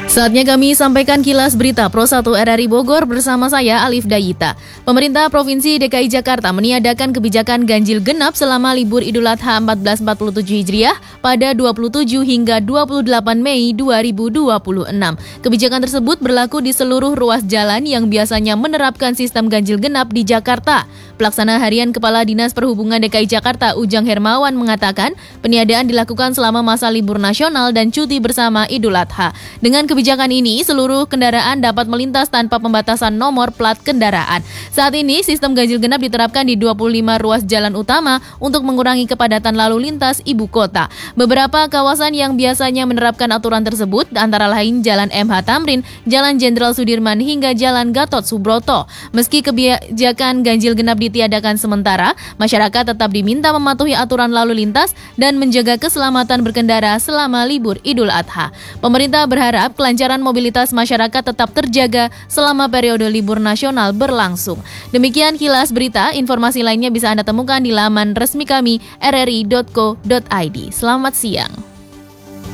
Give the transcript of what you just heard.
Saatnya kami sampaikan kilas berita Pro 1 RRI Bogor bersama saya Alif Dayita. Pemerintah Provinsi DKI Jakarta meniadakan kebijakan ganjil genap selama libur Idul Adha 1447 Hijriah pada 27 hingga 28 Mei 2026. Kebijakan tersebut berlaku di seluruh ruas jalan yang biasanya menerapkan sistem ganjil genap di Jakarta. Pelaksana Harian Kepala Dinas Perhubungan DKI Jakarta Ujang Hermawan mengatakan peniadaan dilakukan selama masa libur nasional dan cuti bersama Idul Adha. Dengan kebijakan ini, seluruh kendaraan dapat melintas tanpa pembatasan nomor plat kendaraan. Saat ini, sistem ganjil genap diterapkan di 25 ruas jalan utama untuk mengurangi kepadatan lalu lintas ibu kota. Beberapa kawasan yang biasanya menerapkan aturan tersebut antara lain Jalan MH Tamrin, Jalan Jenderal Sudirman hingga Jalan Gatot Subroto. Meski kebijakan ganjil genap ditiadakan sementara, masyarakat tetap diminta mematuhi aturan lalu lintas dan menjaga keselamatan berkendara selama libur Idul Adha. Pemerintah berharap kelancaran mobilitas masyarakat tetap terjaga selama periode libur nasional berlangsung. Demikian kilas berita, informasi lainnya bisa Anda temukan di laman resmi kami rri.co.id. Selamat siang.